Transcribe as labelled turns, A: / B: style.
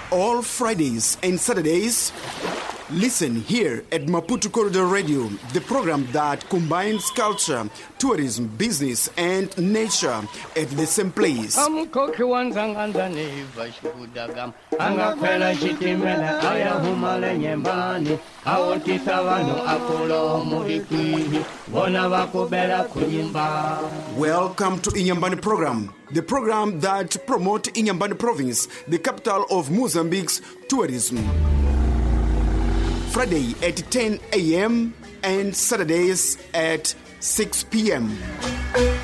A: All Fridays and Saturdays, listen here at Maputo Corridor Radio, the program that combines culture, tourism, business, and nature at the same place. Welcome to Inyambani program, the program that promotes Inyambani province, the capital of Mozambique's tourism. Friday at 10 a.m. and Saturdays at 6 p.m.